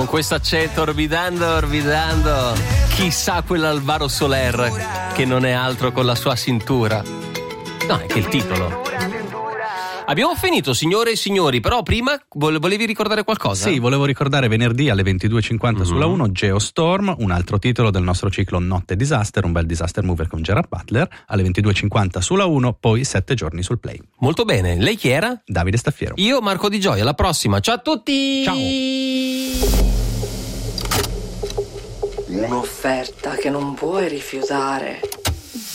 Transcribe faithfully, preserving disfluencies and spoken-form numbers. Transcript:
con questo accento, orbitando, orbitando. Chissà quell'Alvaro Soler che non è altro con la sua cintura. No, è che il titolo. Abbiamo finito, signore e signori, però prima volevi ricordare qualcosa? Sì, volevo ricordare venerdì alle ventidue e cinquanta mm-hmm. sulla uno Geostorm, un altro titolo del nostro ciclo Notte Disaster, un bel disaster mover con Gerard Butler, alle ventidue e cinquanta sulla uno, poi sette giorni sul Play. Molto bene, lei chi era? Davide Staffiero. Io Marco Di Gioia, alla prossima, ciao a tutti! Ciao! Un'offerta che non puoi rifiutare.